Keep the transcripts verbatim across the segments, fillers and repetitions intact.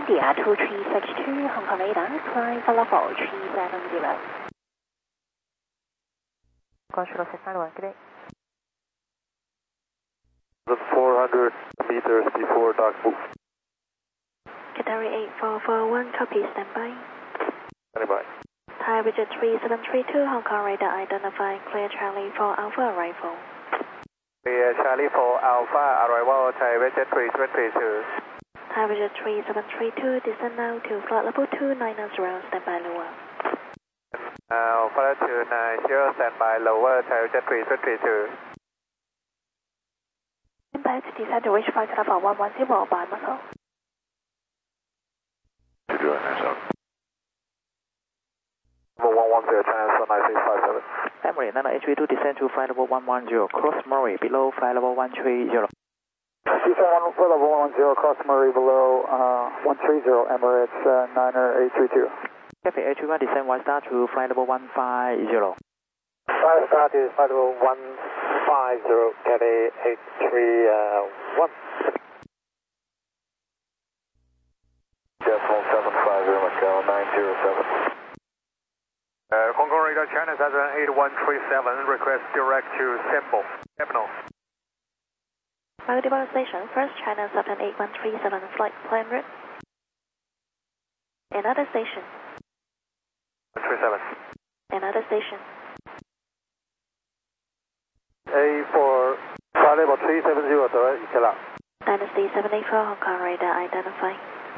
India two three six two, Hong Kong radar, climb for level three seven zero. Control six nine one, good day. The four hundred meters before dark move. Qatari eight four four one, copy, standby. Standby. Thai Bridget three seven three two, Hong Kong radar identifying clear Charlie for Alpha arrival. Clear Charlie for Alpha arrival, Thai Bridget three seven three two. Thai Bridget three seven three two, descend now to flight level two nine zero, standby lower. Alpha two nine zero, standby lower, Thai Bridget three seven three two. Impact to descend to reach flight level one one zero by muscle. To do it myself. one one zero, China nine six five seven. Emirates nine H V two, descend to flight level one one zero, cross Murray, below flight level one three zero. Descend one for level one one zero, cross Murray, below uh, one three zero, Emirates uh, niner eight three two. Cathay H V one, descend one star to flight level one five zero. five star to flight level one five zero, Cathay eight three one. Decimal seven five zero, Macau nine zero seven. Uh, Hong Kong radar China seven eight one three seven, request direct to Simple, Terminal. Multiple station, first China seven eight one three seven, flight plan route. Another station. one three seven. Another station. A for flight level three seven zero, Ikela. Dynasty seven eight four, Hong Kong radar identifying.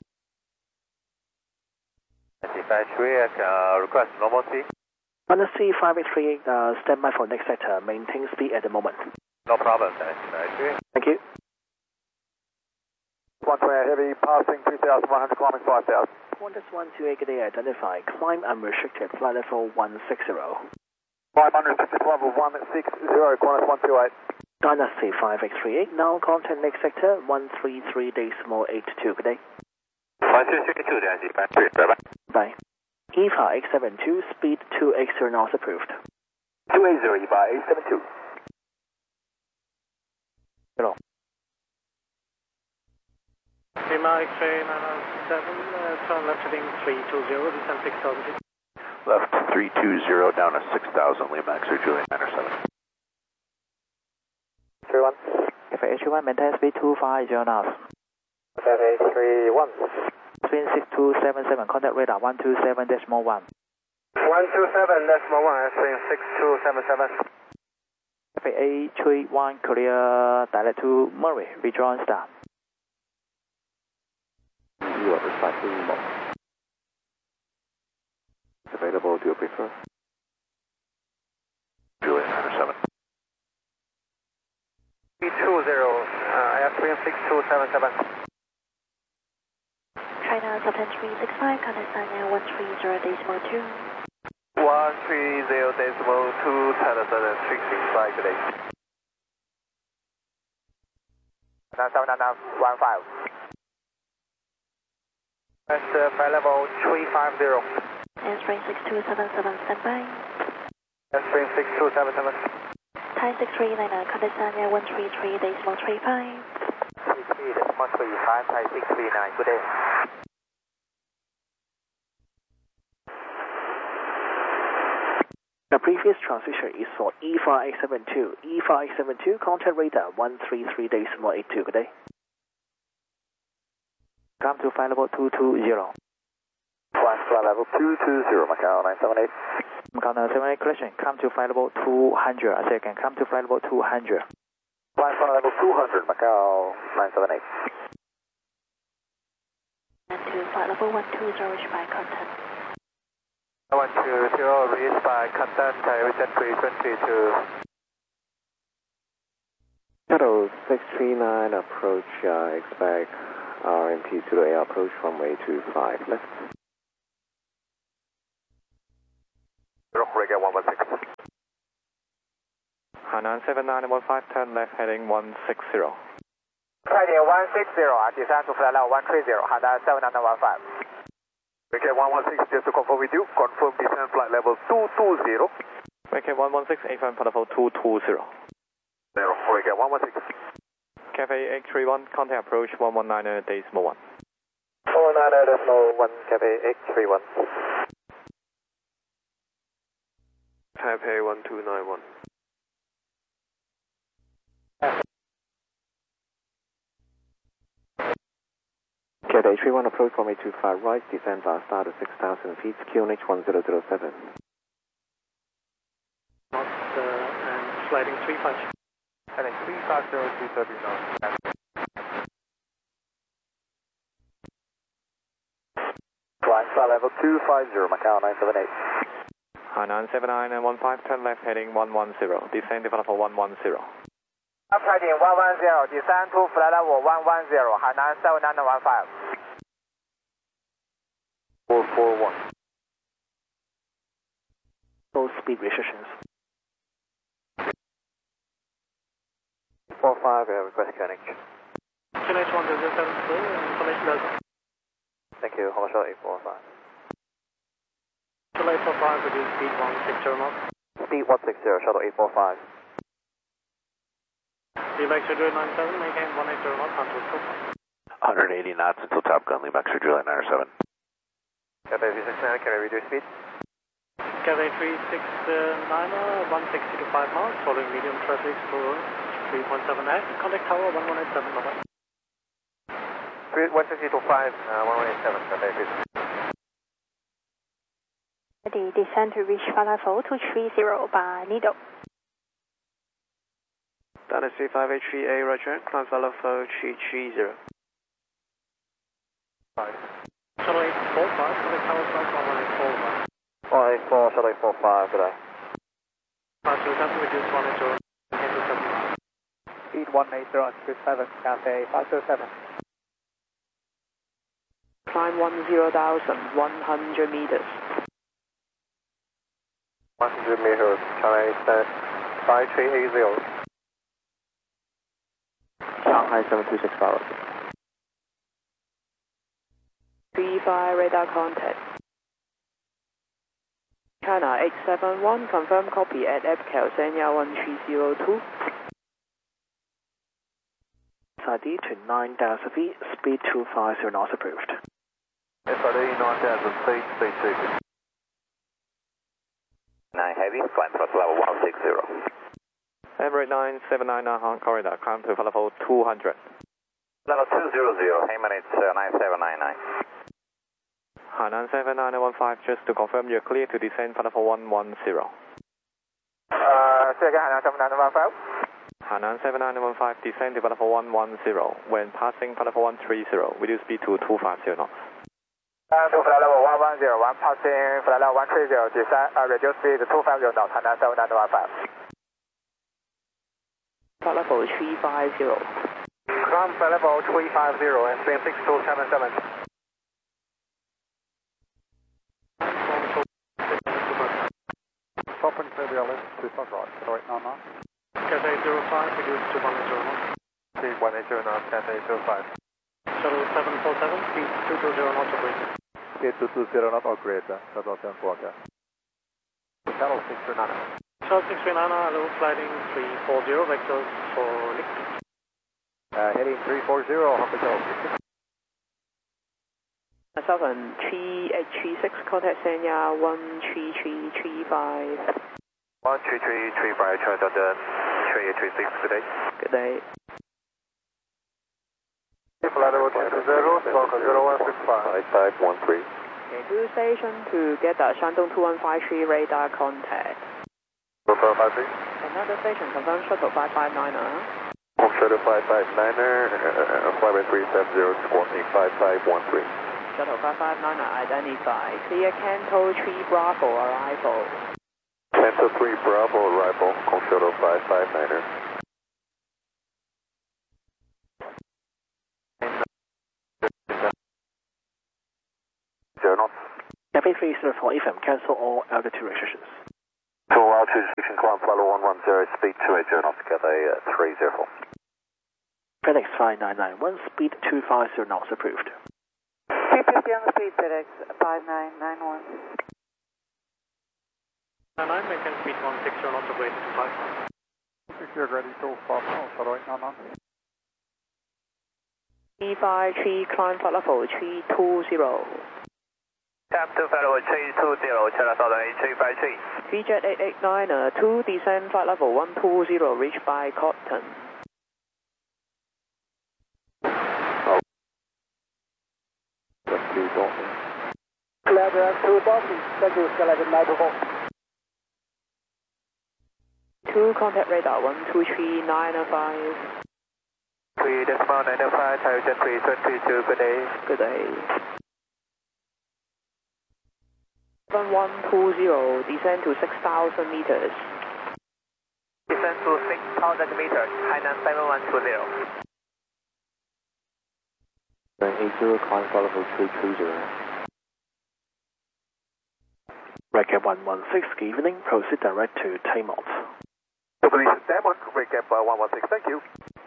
Uh, request normal speed. Dynasty five eight three eight, uh, standby for next sector, maintain speed at the moment. No problem, Thank you. one twenty heavy, passing three thousand one hundred, climbing five thousand. Qantas one two eight, good day, identify, climb unrestricted, flight level one six zero. five hundred, level one six zero, Qantas one two eight. Dynasty five eight three eight, now contact next sector, one three three decimal eight two, good day. one three three two, Dynasty five three, bye bye. Bye. E F A X seven two, speed two eight zero knots approved. two eight zero, E F A X seven two. Hello. Lima X-ray nine seven, uh, turn left heading three two zero, descend six thousand feet. Left three two zero, down to six thousand, Lima X-ray Julian nine seven. three one. If H one, maintain speed two five zero knots. Cathay three one. Twin six two seven seven, contact radar one two seven decimal one. one two seven decimal one, swing six two seven seven. Cathay eight three one, clear direct to Murray, rejoin star. You are recycling mode. Available, do you prefer? Julian nine seven. three two zero, uh, I have twin six two seven seven. China seven three six five, contact Sanya one three zero decimal two. one three zero decimal two, China seven six six five, good day. nine seven nine nine one five. That's uh, flight level three five zero. Airspring six two seven seven, standby. Airspring six two seven seven. Thai six three nine nine, contact Sanya one three three decimal three five. three three decimal three five, Thai six three nine, good day. The previous transmission is for E F A X seven two. E F A X seven two, contact radar one three three decimal eight two, good day. Come to flight level two two zero. One flight level two two zero, Macau nine seven eight. Macau nine seven eight, collection, come to flight level two hundred. I say again, come to flight level two hundred. Flight flight level two hundred, Macau nine seven eight. And to flight level one two zero, reach by contact. one two zero, reach by contact, Thai Vision three twenty two. Shuttle six three nine, approach, uh, expect R M T zero A approach runway two five left. Reggae one one six. Hainan seven nine one five, turn left heading one six zero. Heading one six zero, descend to flight level one three zero, Hainan seven nine one five. Reggae one one six, just to confirm with you, confirm descent flight level two two zero. Reggae one one six, affirm flight level two two zero. Zero, Reggae one one six. Cathay eight three one, contact approach one one nine decimal one. four niner decimal one, Cathay eight three one. Taipei one two nine one. Cathay three one approach runway two five right, descend via start at six thousand feet, Q N H one zero zero seven. Not, uh, and sliding three five. Heading three five zero two thirty knots. Flight flight level two five zero, Macau nine seven eight. Hainan seven nine and one five, turn left heading one one zero, descend develop for one one zero. Up heading one one zero, descend to flight level one one zero, Hainan seven nine one five. four four one. Full speed restrictions. four five, uh, request Koenig. Q N H one zero seven two, information does. Thank you, Hotel eight four five. Shuttle eight four five, reduce speed one six zero knots. Speed one six zero, Shuttle eight four five. Leadback to Juliet nine seven, maintain one eight zero knots, onto two. one hundred eighty knots until Top Gun, leadback to Juliet nine seven. Cathay three six nine, can I reduce speed? Cathay three six nine, one sixty to five knots, following medium traffic for three point seven X, contact tower one one eight seven, bye-bye. one sixty to five, uh, one one eight seven, Cathay three six. Ready, descend to reach flight level two three zero by Nido. Dynasty five eight three A, roger, climb flight level two three zero. Five. Shuttle eight four five, contact tower flight one one eight four, bye. one eight four, Shuttle eight four five, good day. Five two seven, reduce one eight zero, maintain two seven nine. Speed one eight zero, two seven, Cathay five two seven. Climb one zero thousand, one hundred meters. one hundred meters, China Eastern five three eight zero. Shanghai seven two six Tower. three five radar contact. China eight seven one, confirm copy at Epcal Sanya one three zero two. S I D to nine thousand feet, speed two five zero knots approved. S I D nine thousand feet, speed two. nine Heavy, climb thrust level one six zero. Emirates nine seven nine Hong corridor, climb to level two hundred. Level two zero zero, Emirates uh, nine seven nine nine. Hainan seven nine one five, just to confirm you're clear to descend for level one one zero. Uh, say again, Hainan seven nine one five. Hainan seven nine one five, descend to level one one zero. When passing for level one three zero, reduce speed to two five zero knots. Uh, to flight level one one zero, one passing flight level one three zero, descend, uh, reduce speed to two five zero knots, Hainan seven nine one five. Flight level three five zero. Climb flight level three five zero and spin six two seven seven. Stop and clear the L S, two five right, Cathay eight nine nine. Cathay zero five, reduce to one eight zero knots. Speed one eight zero knots, Cathay zero five. Shuttle seven four seven, speed two two zero knots operator. Speed two two zero knots, operator, Shuttle seven four seven. Shuttle six three nine. Shuttle six three nine, hello, sliding three four zero, vectors for lift. Uh, heading three four zero, Hotel. seven three eight three six, contact Sanya one three three three five. one three three three five, try Delta three eight three six, good day. Good day. Flight level two zero, Squawk zero one six five. five five one three. Okay, to station to get the Shandong two one five three radar contact. Go for five three. Another station, confirm shuttle five five nine er. Shuttle five five nine er, uh, flight by three seven zero, Squawk five five one three. Shuttle five five nine er identified. Clear Canto three Bravo arrival. Canto three Bravo arrival, on Shuttle five five nine er. Zero knots. Cathay three zero four F M, cancel all altitude restrictions. To altitude restriction, climb flight level one one zero, speed two eight zero knots, Cathay uh, three zero four. FedEx five nine nine one, speed two five zero knots approved. three fifty on the speed, FedEx five nine nine one. nine nine, maintain speed one six zero knots operator to five. Secure ready to five, Shuttle eight nine nine. E five three, climb flight level three two zero. Tap to flight level three two zero, China Southern eight three five three. VJet eight eight nine, uh, two, descend flight level one two zero, reach by Cotton. West two Dolphin. Clear two Dolphin, thank you, Skeleton nine two four. two, contact radar one two three nine five. three decimal nine five, Thailand three twenty two, good day. Good day. seven one two zero, descend to six thousand meters. Descend to six thousand meters, Hainan seven one two zero. eight zero, climb flight level three two zero. Recap one one six, good evening, proceed direct to Taymouth. Operation Diamond, recap uh, one one six, thank you.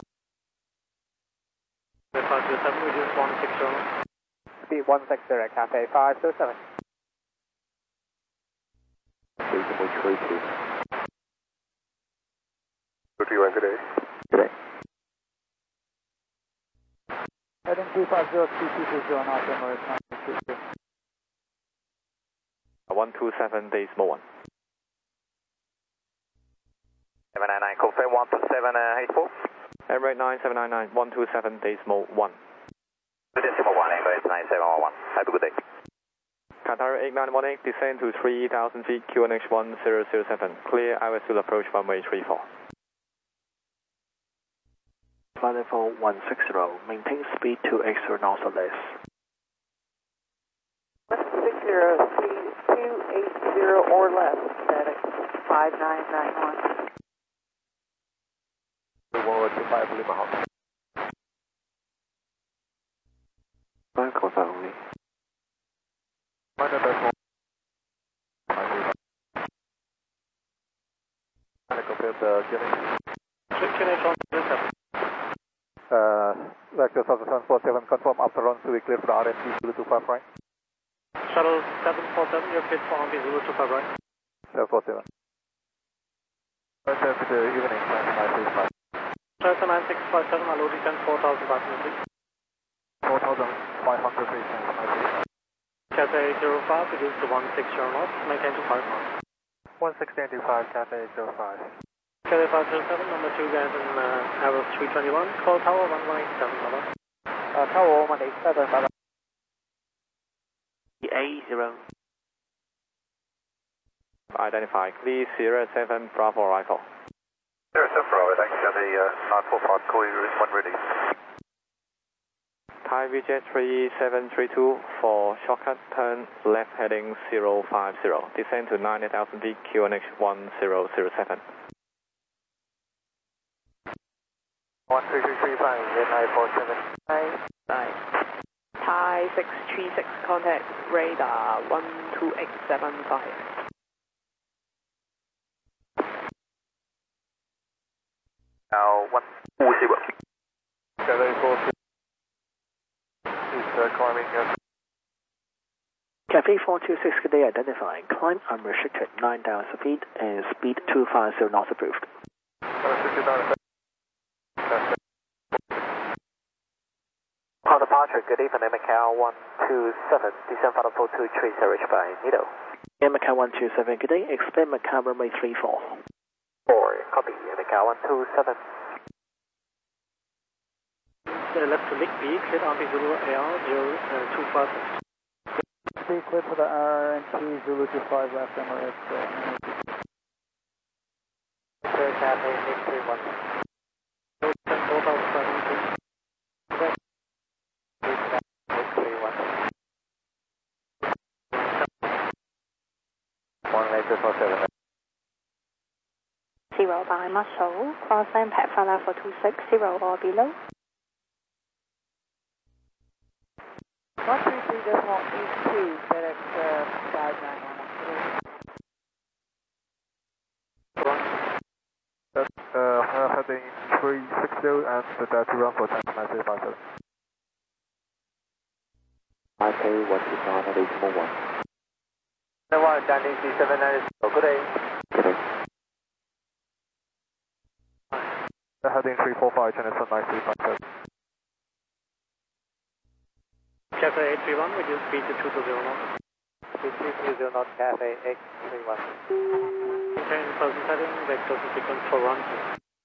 five two seven, reduce one six zero. Speed one six zero, Cafe five two seven. Reasonable three two. two three one, good day. Good day. Heading two five zero, two two two zero, now Emirates nine two two. one two seven, decimal one. seven nine nine, confirm one two seven, uh, eight four. Emirates nine seven nine nine, one two seven, decimal one. Decimal one, Emirates nine seven one one. Have a good day. Qatar eight nine one eight, descend to three thousand feet, Q N H one zero zero seven. Clear, I will still approach runway three four. Flight level one six zero, maintain speed two eight zero knots or less. one six zero, speed two eight zero or less, static five nine nine one. one two five, Lima Hawk. Flight confirm only. Minor decimal. I confirm the Q N H. Q N H one zero seven. Uh, Vector seven four seven, confirm after run to be clear for the R M P Zulu two five right. Shuttle seven four seven, you're cleared for R M P Zulu two five right. seven four seven. Return to the evening, nine three five. Delta nine six five seven, I'll descend four thousand five hundred feet. four thousand five hundred feet, nine three five. Cathay eight zero five, reduce to one six zero knots, maintain to five knots. one six eight five, Cathay eight zero five. Cathay five zero seven, number two guys in uh, Arrow three twenty-one, call tower one one eight seven, bye bye. Uh, tower one eight seven, bye bye. eight zero. Identify, clear Sierra seven, Bravo Rifle. Sierra seven, Bravo, thanks, Cathay uh, nine four five, call you one ready. Thai VJet three seven three two for shortcut turn left heading zero five zero. Descend to nine thousand feet, Q N H one zero zero seven. one three three three five, nine four seven. Nine, nine. Thai six three six, contact radar one two eight seven five. Now one two zero. Cathay four two. Is uh, climbing. Uh, Cafe four two six, good day, identifying. Climb unrestricted nine thousand feet and speed two five zero knots approved. On departure, good evening, Macau one two seven, descend flight level two three zero, reach by Nido. Air Macau one two seven, good day, expect Macau runway three four. four, copy, Macau one two seven. Uh, left to Lick B, cleared R M P Zulu A R zero two five six. Speed clear for the R M P Zulu two five left, Emirates. Clear, Cathay eight three one. four thousand five hundred feet. eight three one. one eight four seven. Zero by muscle, cross impact flight level two six zero or below. one three three decimal eight two, FedEx uh, five nine one. That's uh, heading three six zero and the dirty run for nine three five seven. I K one two nine, decimal one. one, landing C seven nine zero, good day. Good day. Heading three four five, Genesis nine three five seven. Cathay eight three one, reduce speed to two two zero knots. two two zero knots, Cathay eight three one. Maintain present heading, vectors and sequence for run two.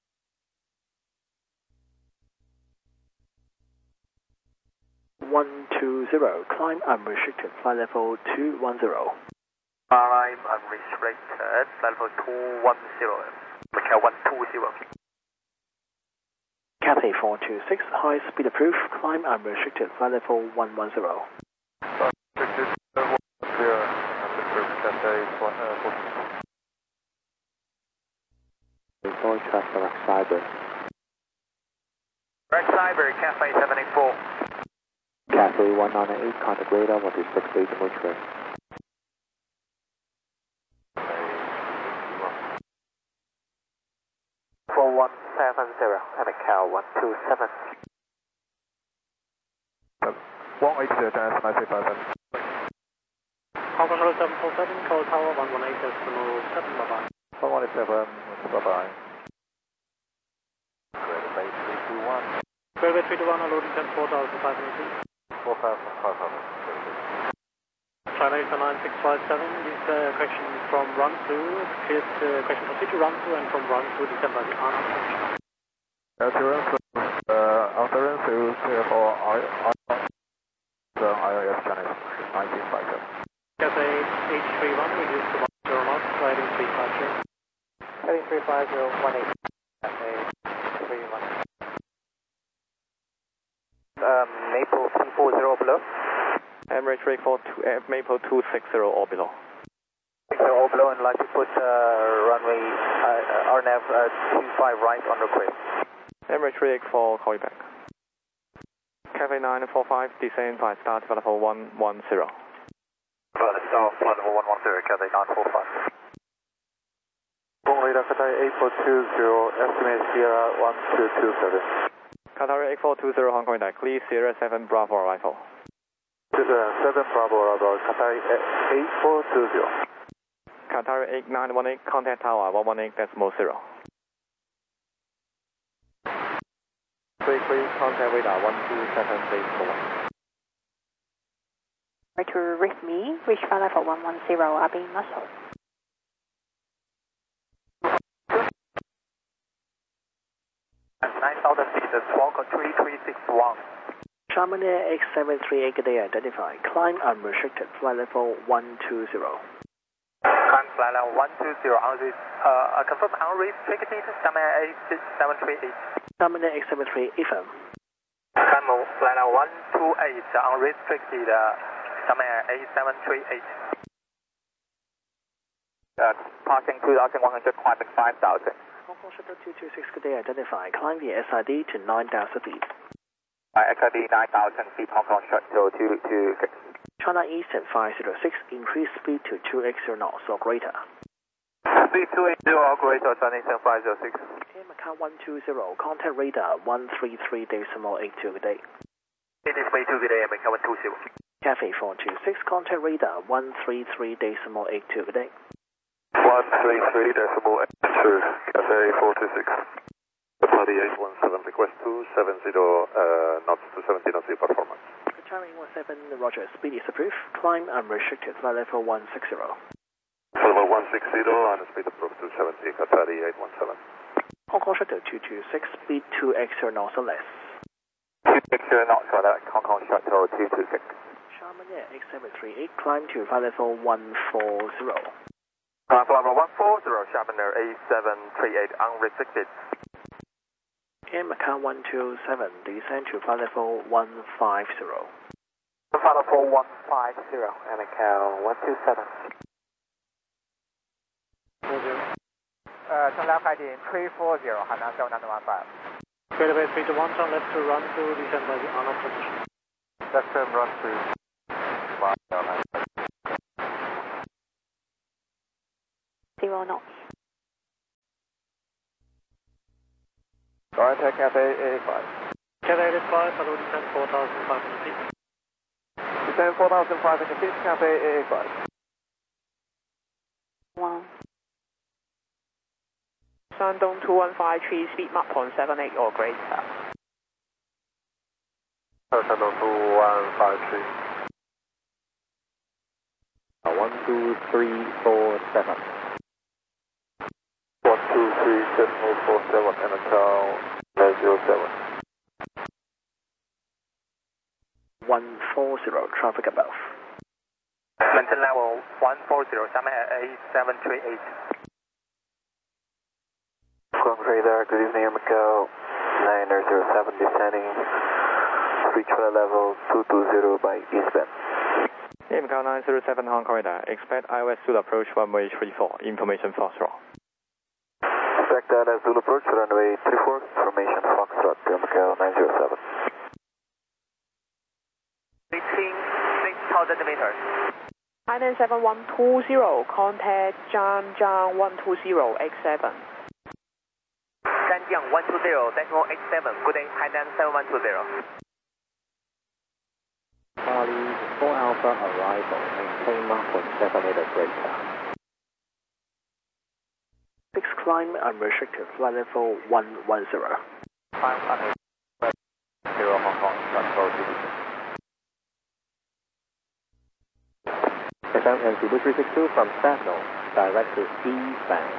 one two zero, climb unrestricted, flight level two one zero. Climb unrestricted, flight level two one zero. Macau one two zero. Cathay four two six, high speed approved, climb unrestricted, flight level one one zero. Report traffic Rex Cyber. Rex Cyber, Cathay seven eight four. Cathay one nine eight, contact radar one two six decimal three. four one seven zero, Macau one two seven. one eight zero, Dennis nine six five seven. Hong Kong Road seven four seven, call tower one one eight decimal seven, bye bye. one one eight seven, bye bye. Railway three two one. Railway three two one, loading ten four thousand five hundred feet. four thousand five hundred. China Eastern nine six five seven, this uh, correction from run to, cleared uh, correction proceed to run to and from run to descend by the Arnold function. Uh, to run through, uh, after run through, clear for I, I, the I O S China nineteen five seven. Cathay eight three one, reduce to one zero knots, heading three five zero. Heading three five zero, one eight. Cathay three one. Um, Maple three four zero below. Emirates Ray four two, uh, Maple two six zero or below. six zero or below, and like to put uh, runway uh, R N F uh, two five right on the grid. Emirates Ray eight four, call you back. Cathay nine four five, descend by start level one one zero. Well, it's off, flight level one one zero, Cathay nine four five. Bong radar, Cathay eight four two zero, estimate Sierra one two two seven. Qatar eight four two zero, Hong Kong Direct, clear Sierra seven Bravo arrival. Sierra seven Bravo arrival, Cathay eight four two zero. Qatar eight nine one eight, contact tower one one eight decimal zero. three three, contact radar one two seven decimal one. Right to reach me, reach flight level one one zero, are being muscled. nine thousand feet, Squawk three three six one. Charman Air X seven three eight day identified, climb unrestricted, flight level one two zero. Climb flight level one two zero, on this, uh, confirm unrestricted, Charman Air X seven three eight. Charman Air X seven three eight firm. Climb flight level one two eight, unrestricted, uh, Charman Air A seven three eight. Uh, passing two thousand one hundred, climbing five thousand. Hong Kong Shuttle two two six good day identified, climb the S I D to nine thousand feet. Uh, S I D nine thousand feet, Hong Kong Shuttle two two six. China Eastern five zero six, increase speed to two X zero knots or greater. Speed two eight zero or greater, China Eastern five zero six. Air Macau one two zero, contact radar one three three decimal eight two good day. It is way too good, A M, Macau one two zero. Cathay four two six, contact radar one three three decimal eight two good day. one three three decimal eight two, Cathay four two six. Party eight one seven, request two seven zero uh, knots to seventeen knots performance. Retiring one seven, roger, speed is approved, climb unrestricted, flight level one six zero. Level one six zero and speed approved to seventy, Qatari eight one seven. Hong Kong Shuttle two two six, speed two X zero knots or less. two X zero knots for that, Hong Kong Shuttle two two six. Charman Air X seven three eight, climb to flight level one four zero. Climb level one four zero, Charman Air A seven three eight, unrestricted. Air Macau one two seven, descend to flight level one five zero. Flight level one five zero, and Macau one two seven. Uh, turn left heading three four zero, Hainan seven nine one five. Railway three two one, turn left to run to descend by the Arnold position. Left turn run to Zero knots. Contact Cathay eight five. Cathay eight five, hello, descend four thousand five hundred feet. Descend four thousand five hundred feet, Cathay eight five. One. Shandong two one five three, speed Mach point seven eight or greater. Shandong two one five three. Uh, one two three four seven. one two three decimal four seven and a car zero seven. one four zero, traffic above. Maintain level one four zero, Summit eight seven three eight. Ground radar, good evening, Air Macau nine zero seven descending. Reach flight level two two zero by eastbound. Air Macau nine zero seven Hong Kong radar, expect I O S Zulu approach runway three four, information Foxtrot. Expect I O S Zulu approach runway three four, information Foxtrot, Air Macau nine zero seven. Reaching six thousand meters. China seven one two zero, contact Zhangjiang one two zero eight seven. Zhangjiang one two zero, decimal eight seven, good day, Hainan seven one two zero. Charlie four Alpha arrival, maintain Mach one seven eight at radar. six climb unrestricted, flight level one one zero. Climb unrestricted, zero Hong Kong, control two two six. F M and Zulu three six two from Sentinel, direct to eastbound.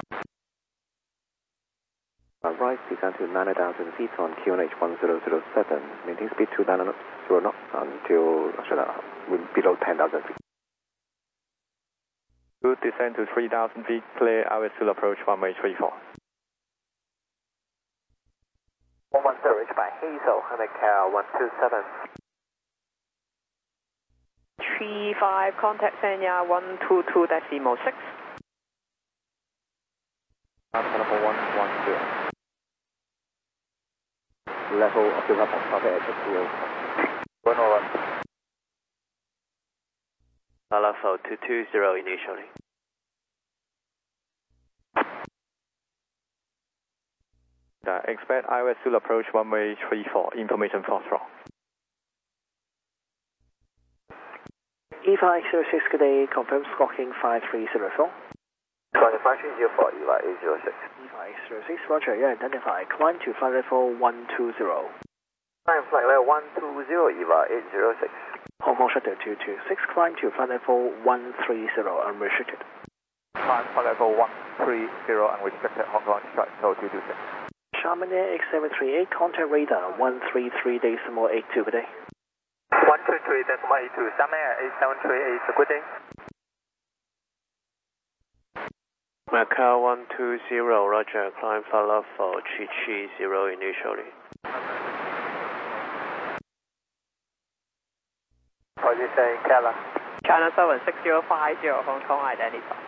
Right, descend to nine thousand feet on Q N H one zero zero seven. Maintain speed two nine zero knots until uh, below ten thousand feet. Good, descend to three thousand feet, clear I O S Zulu approach runway three four. one one zero, reach by Hazel, Macau one two seven. three five, contact Sanya one two two decimal six. Level one one zero. Level of the weapon traffic at zero. one over. Level two two zero initially. Uh, expect I O S Zulu approach runway three four, information Foxtrot. E five zero six, good day, confirm squawking five three zero four. Sorry, five three zero four, E Y eight zero six. E five zero six, roger, you identify, climb to flight level one two zero. Climb flight level one two zero, E Y eight zero six. Hong Kong Shuttle two two six, climb to flight level one three zero, unrestricted. Climb flight level one three zero, unrestricted, Hong Kong Shuttle two two six. Charmin Air X seven three eight, contact radar one three three decimal eight two, good day. one three three decimal eight two, Charmin Air eight seven three eight, good day. Macau one two zero, roger, climb flight level three three zero initially. Position Kala. China seven six zero five zero, Hong Kong identify.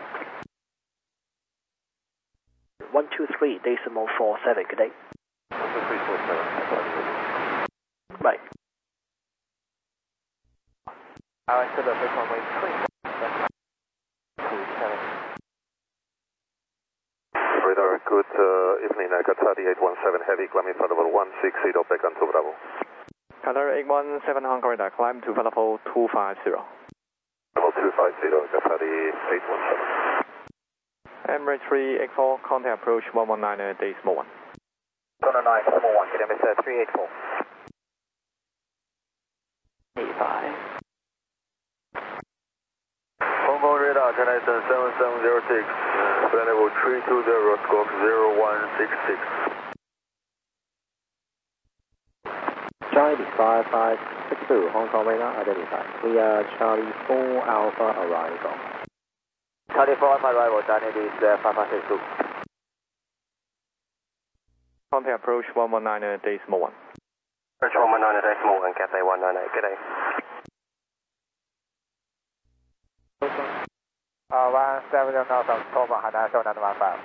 one two three decimal four seven, good day. one two three four seven. Right. I O S Zulu approach runway three two seven. Radar, good uh, evening, I got thirty-eight one seven heavy, climbing flight level one six eight, back on to Bravo. Qatar eight one seven Hong Kong radar, climb to flight level two five zero. Level two five zero, got thirty-eight one seven. Emirates three eight four, contact approach one one nine decimal one. one one nine decimal one, kilometer three eight four. eight five. Hong Kong radar, Canadian seven seven zero six, flight level three two zero, squawk zero one six six. Charlie five five six two, Hong Kong radar identified. Clear Charlie four Alpha arrival. Charlie four Alpha arrival, Daniel is uh, five five six two. Contact approach one one nine decimal one. Approach one one nine decimal one, Cathay one nine eight, good day. Uh, one seven zero north of October, Hainan seven nine one five.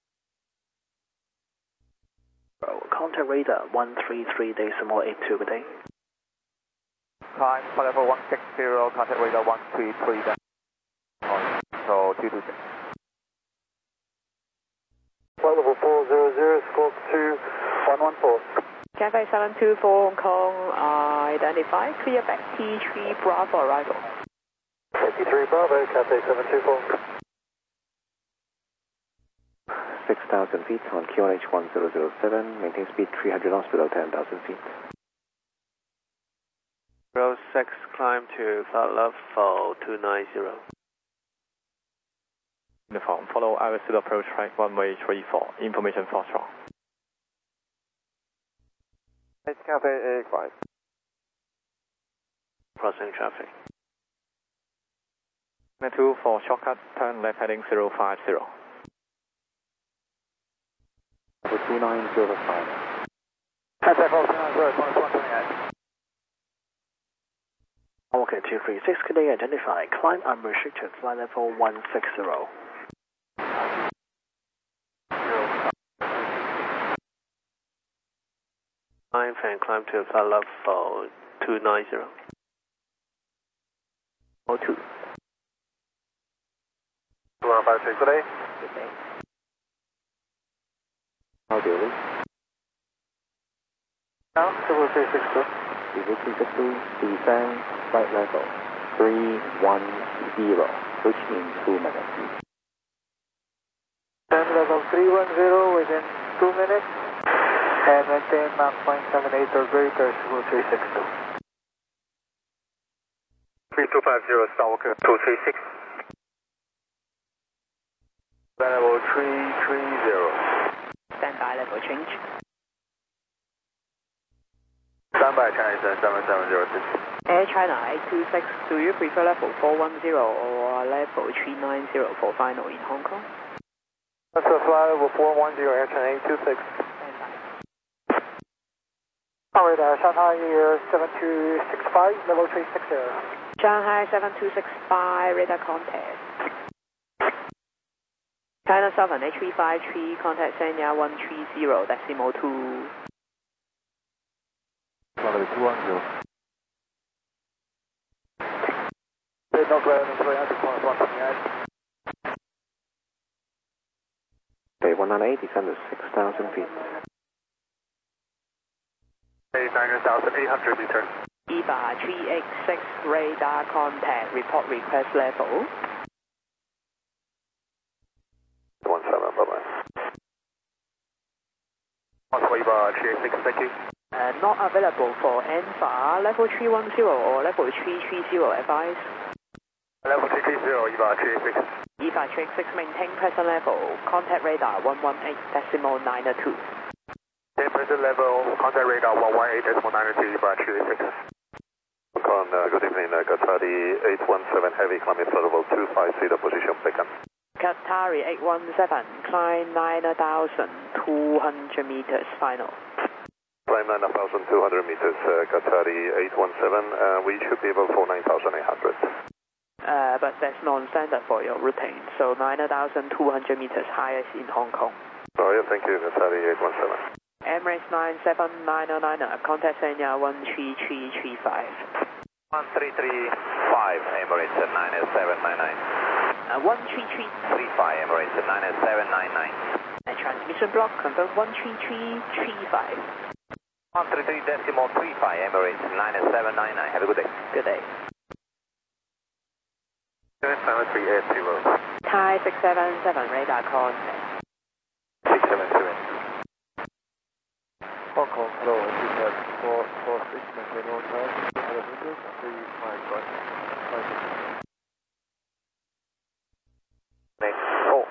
Contact radar one three three decimal eight two, good day. Climb flight level one six zero, contact radar one three three, so two two six. Flight level four zero zero, squawk two one one four. Cathay seven two four, Hong Kong uh, identify, clear back T three Bravo arrival. T three Bravo, Cathay seven two four. six thousand feet on Q N H one zero zero seven, maintain speed three hundred knots below ten thousand feet. Rose six, climb to flight level two nine zero. Uniform, follow Irish Zulu approach track runway three four. Information for strong. It's Cafe eight five. Crossing traffic. two for shortcut, turn left heading zero five zero. two nine zero five. Contact two nine zero, twenty-one twenty-eight. Okay, two three six, could they identify climb unrestricted flight level one six zero. Climb and climb to flight level two nine zero. oh two. two one five six, good day. Good day. How do you Now, zero three six two. zero three six two, descend flight level three one zero, which means two minutes. Descend level three one zero within two minutes. And maintain Mach point seven eight or greater, zero three six two. three two five zero, Skywalker two three six. Level three three zero. Standby level change. Standby Chinese seven seven zero six. Air China eight two six, do you prefer level four one zero or level three nine zero for final in Hong Kong? That's a flight level four one zero, Air China eight two six. Alright, uh, Shanghai Air seven two six five, level three six zero. Shanghai seven two six five, radar contact. China seven eight three five three, contact Sanya one three zero, decimal two. Level two one zero. There's no clearance, three hundred, one twenty-eight. Okay, one nine eight, descend to six thousand feet. nine thousand eight hundred meters. E V A three eight six, radar contact, report request level. one seven, bye-bye. one for E V A three eight six, thank you. Uh, not available for N F A, level three one zero or level three three zero, advice. Level three three zero, E V A three eight six. E V A three eight six, maintain present level, contact radar one one eight decimal nine two. Maintain present level, contact radar one one eight decimal nine two, E V A three eight six. Con, uh, good evening, uh, Qatari eight one seven heavy, climbing flight level two five zero, position taken. Qatari eight one seven, climb nine thousand two hundred meters, final. Climb nine thousand two hundred meters, uh, Qatari eight one seven, uh, we should be able for nine thousand eight hundred. Uh, but that's non-standard for your routine, so nine thousand two hundred meters highest in Hong Kong. Oh yeah, thank you, Qatari eight one seven. Emirates nine seven nine zero nine, contact Sanya one three three three five. one three three five, Emirates nine seven nine nine. Uh, one three three three five, Emirates nine seven nine nine. Uh, transmission block, confirm one three three three five. one three three decimal three five, Emirates nine seven nine nine. Have a good day. Good day. seven three eight zero. Thai six seven seven, radar contact. six seven seven. Hong Kong, hello, I have four four six, maintain on time, two hundred meters, three five right. Next, four.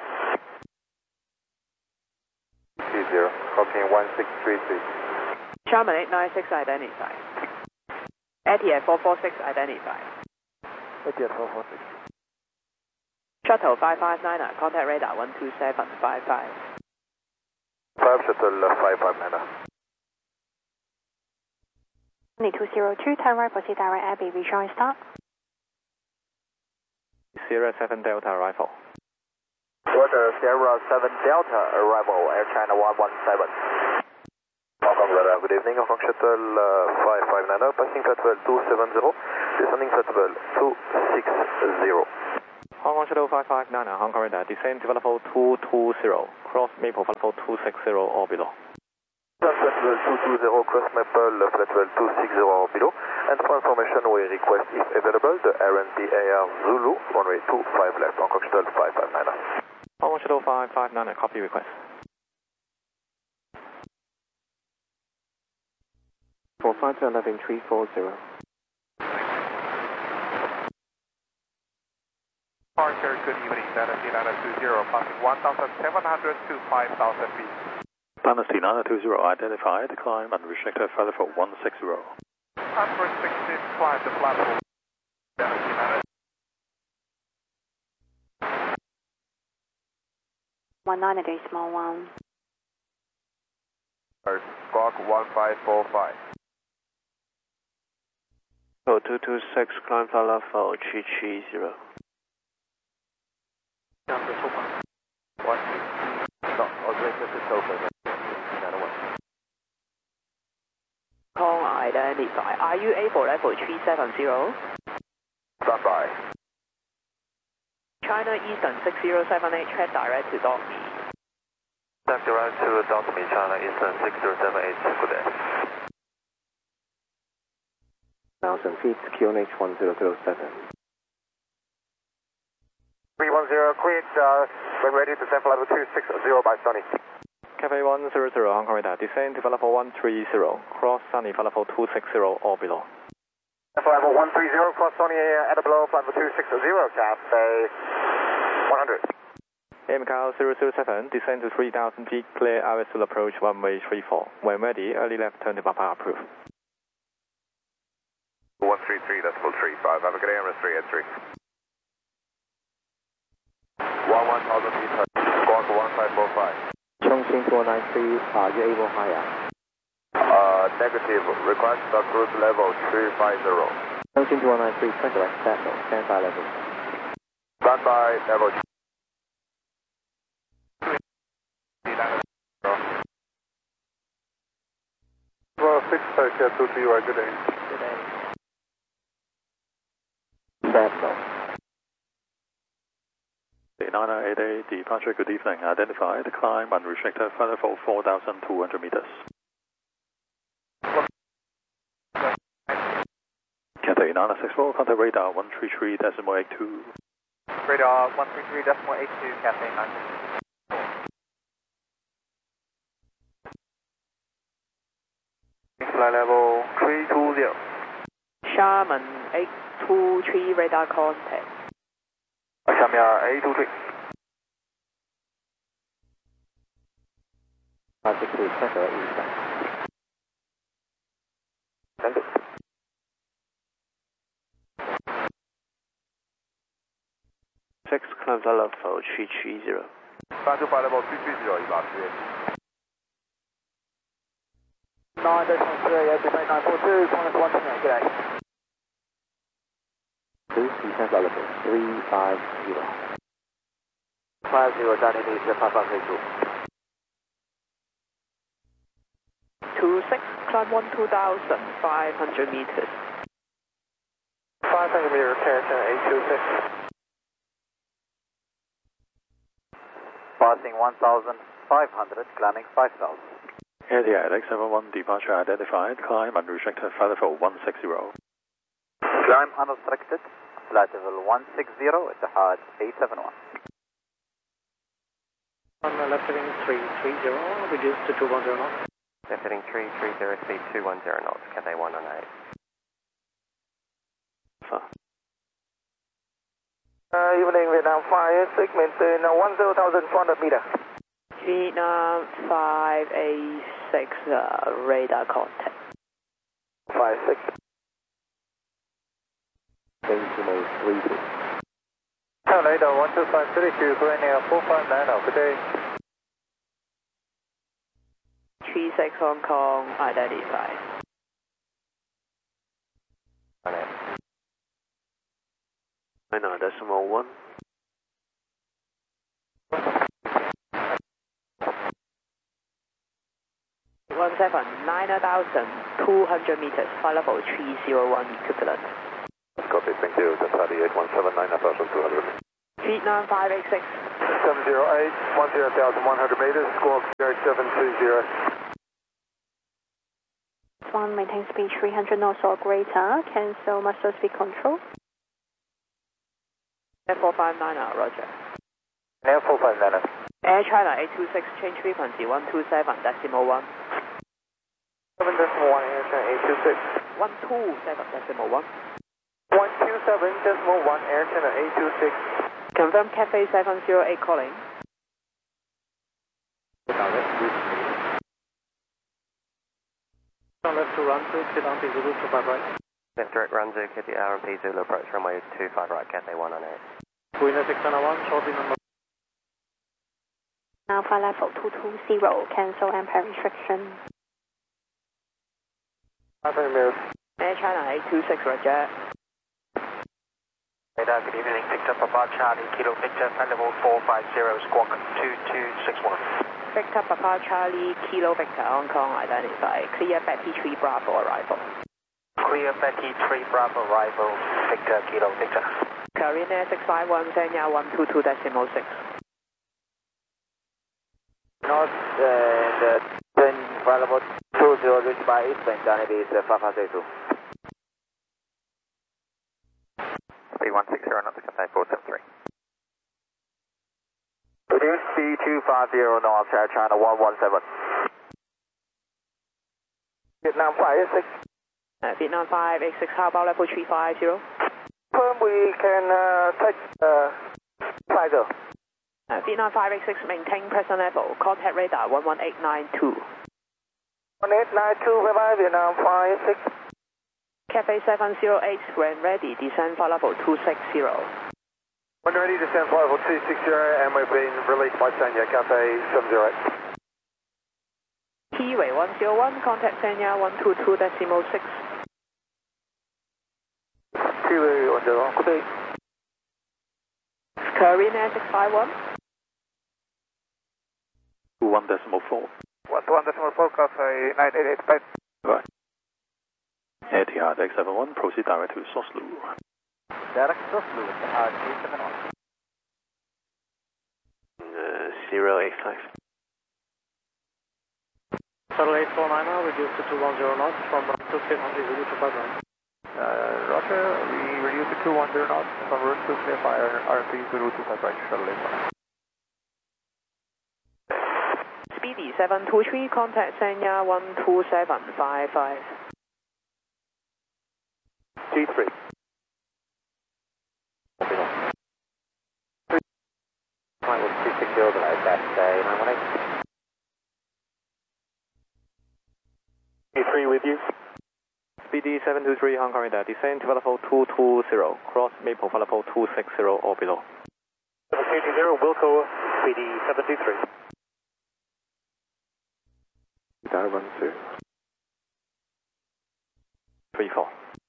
three zero, copying one six three three. Charman eight nine six, identified. Etihad four four six, identified. Etihad four four six. Shuttle five five nine, contact radar one two seven five five. five shuttle five five nine. two zero two, turn right, proceed direct Abbey, rejoin start. Sierra seven Delta arrival. Roger, Sierra seven Delta arrival, Air China one one seven. Hong Kong radar, good evening, Hong Kong shuttle uh, five five nine, passing flight level two seven zero, descending flight level two six zero. Hong Kong shuttle five five nine, Hong Kong radar, descend to level two two zero, cross Maple level two six zero or below. Flight level two two zero, cross Maple, flight level two six zero or below. And for information, we request, if available, the R N D A R Zulu, runway two five left, Hong Kong shuttle five five nine. Hong Kong shuttle five five nine, copy request. For flight eleven three four zero. Departure, good evening, Dynasty nine two zero, passing one thousand seven hundred to five thousand feet. Dynasty nine two zero, identified, climb and restricted further for one six zero. Unrestricted, climb the platform. Dynasty nine. one nine decimal one. Squawk one five four five. Oh, two two six, climb flight level for three three zero. Number two one. One two. No, operator is over. Another one. Kong identify. Are you able level three seven zero? Stand by. China Eastern six zero seven eight, head direct to Dormy. Left direct to Dormy, China Eastern six zero seven eight, good day. one thousand feet, Q N H one zero zero seven. three one zero, quit, uh, when ready to descend for level two six zero by Sunny. Cafe one zero zero, Hong Kong radar, descend to level one three zero, cross Sunny for level two six zero or below. For level one three zero, cross Sunny at or below, level two six zero, Cafe one hundred. M C A L zero zero seven, descend to three thousand feet, clear R S will approach runway three four. When ready, early left turn to Papa approved. one three three, decimal three five, have a good day, M S three eight three. one one thousand feet, squawk one five four five. Chongqing four nine three, are you able higher? Uh, negative, request the cruise level three five zero. Chongqing four nine three, press direct settle, stand by level. Stand by, level Well, six, Tokyo two to you, good day. Good day. Settle. nine eight eight, departure, good evening, identified, climb and restricted further for four thousand two hundred meters. Cathay nine six four, contact radar one three three decimal eight two. Radar one three three decimal eight two, Cathay nine. Flight level three two zero. Sharman eight two three, radar contact. Shamia eight two three. five six two, press direct eastbound. Thank you. Six, climb flight level for three three zero. Stand to flight level three three zero, evacuate. nine decimal three, estimate nine four two, Qantas one two eight, good day. Two, descend flight level three five zero. five zero, Danny needs the Papa two. two six, climb one two thousand five hundred meters. five hundred meter attention, eight two six. Passing one thousand five hundred, climbing five thousand. Air D I X seven one, departure identified, climb and restricted further for one six zero. Climb unrestricted, flight level one six zero, Etihad eight seven one. On the left heading three three zero, reduced to two one zero knots. Left heading three three zero, speed two one zero knots, Cathay one one eight. Uh, evening, Vietnam five, segment uh, one zero thousand four hundred meter. Vietnam five eight six, uh, radar contact. five six. Decimal three two. Radar one two five three two, Korea four five nine, good day. three six Hong Kong, identified. China decimal one. one seven, nine thousand two hundred meters, flight level three zero one equivalent. Copy, thank you, Qatar eight one seven, nine thousand two hundred. Vietnam five eight six. seven zero eight, one zero thousand one hundred meters, squawk zero seven two zero. One, maintain speed three hundred knots or greater, cancel master speed control. Air four five nine, roger. Air four five nine. Air China eight two six, change frequency one two seven decimal one. seven decimal one, Air China eight two six. one two seven decimal one. one two seven decimal one, Air China eight two six. Confirm Cafe seven zero eight calling. Turn left to run to Kid R M P Zulu two five right. Left direct run to Kid R M P Zulu approach runway two five right, Cafe one nine eight. Queen six nine one, shortly number. Alpha level two two zero, cancel ampere restriction. Alpha Mirror. Air China eight two six, roger. Radar, good evening. Picked up Papa Charlie, Kilo Victor, flight level four five zero, squawk two two six one. Picked up Papa Charlie, Kilo Victor, Hong Kong, identify. Clear Betty three Bravo arrival. Clear Betty three Bravo arrival, Victor, Kilo Victor. Korean Air six five one, Sanya one two two decimal six. North and uh, ten, flight level two zero, reached by Eastern, Johnny B is uh, five five zero two. three one six zero, not the Cafe four seven three. Reduce C two five zero North, Air China one one seven. Vietnam five eight six. Uh, Vietnam five eight six, how about level three five zero? Confirm we can uh, take uh, Tiger. Uh, Vietnam five eight six, maintain present level. Contact radar one one eight nine two. one eight nine two, bye bye, Vietnam five eight six. Cafe seven zero eight, when ready, descend for level two six zero. When ready, descend for level two six zero, and we've been released by Sanya, Cafe seven zero eight. T-Way one zero one, contact Sanya one two two decimal six. T-Way one zero one, good day. Korean Air six five one. one decimal four. one to one decimal four, Cafe nine eight eight five. Right. Etihad X seven one, proceed direct to Soslu. Direct to Soslu, Etihad X seven one. Uh, zero eight five. Shuttle eight four nine, reduced to two one zero knots from run to Kid R M P Zulu two five right. Uh, Roger, we reduce to two one zero knots from route to clear fire R M P Zulu two five right, shuttle eight four nine. Speedy seven two three, contact Sanya one two seven five five. G three. Flight was two six zero, below that, uh, nine one eight. G three with you. Speedy seven two three, Hong Kong radar, descend to level two two zero, cross Maple for level two six zero or below. Level two two zero, Wilco, Speedy seven two three. Down one two. three four.